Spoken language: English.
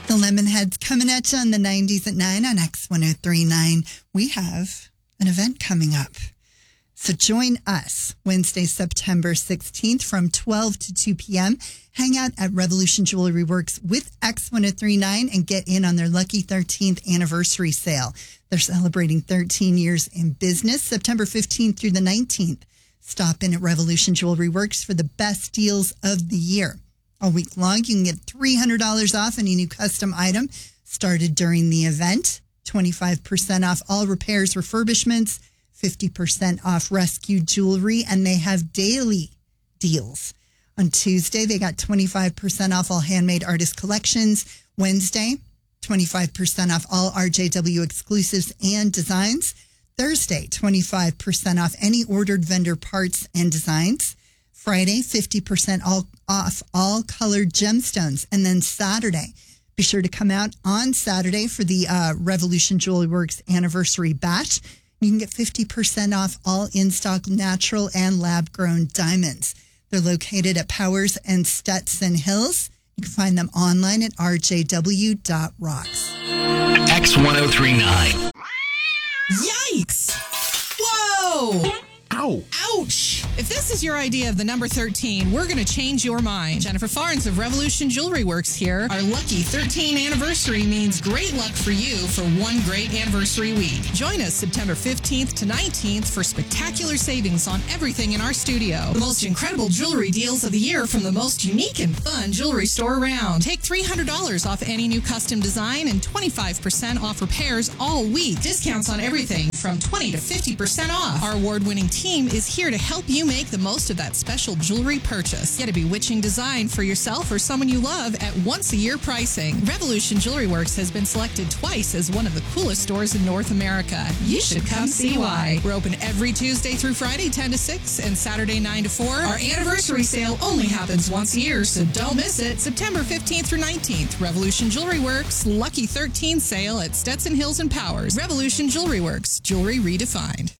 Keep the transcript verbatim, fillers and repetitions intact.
The Lemonheads coming at you on the nineties at nine on X one oh three point nine. We have an event coming up. So join us Wednesday, September sixteenth from twelve to two p.m. Hang out at Revolution Jewelry Works with X one oh three point nine and get in on their lucky thirteenth anniversary sale. They're celebrating thirteen years in business, September fifteenth through the nineteenth. Stop in at Revolution Jewelry Works for the best deals of the year. All week long, you can get three hundred dollars off any new custom item started during the event, twenty-five percent off all repairs, refurbishments, fifty percent off rescue jewelry, and they have daily deals. On Tuesday, they got twenty-five percent off all handmade artist collections. Wednesday, twenty-five percent off all R J W exclusives and designs. Thursday, twenty-five percent off any ordered vendor parts and designs. Friday, fifty percent all, off all colored gemstones. And then Saturday, be sure to come out on Saturday for the uh, Revolution Jewelry Works anniversary bash. You can get fifty percent off all in-stock natural and lab-grown diamonds. They're located at Powers and Stetson Hills. You can find them online at r j w dot rocks. X ten thirty-nine. Yikes! Whoa! Ow! Ouch! If this is your idea of the number thirteen, we're going to change your mind. Jennifer Farnes of Revolution Jewelry Works here. Our lucky thirteen anniversary means great luck for you for one great anniversary week. Join us September fifteenth to nineteenth for spectacular savings on everything in our studio. The most incredible jewelry deals of the year from the most unique and fun jewelry store around. Take three hundred dollars off any new custom design and twenty-five percent off repairs all week. Discounts on everything from twenty to fifty percent off. Our award-winning team is here to help you make the most of that special jewelry purchase. Get a bewitching design for yourself or someone you love at once-a-year pricing. Revolution Jewelry Works has been selected twice as one of the coolest stores in North America. You should come see why. We're open every Tuesday through Friday, ten to six, and Saturday, nine to four. Our anniversary sale only happens once a year, so don't miss it. September fifteenth through nineteenth, Revolution Jewelry Works, Lucky thirteen sale at Stetson Hills and Powers. Revolution Jewelry Works, jewelry redefined.